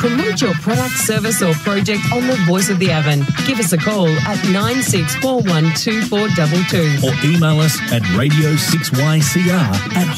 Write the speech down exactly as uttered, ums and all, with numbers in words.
Promote your product, service or project on the Voice of the Avon. Give us a call at nine six four one two four two two. Or email us at radio six Y C R at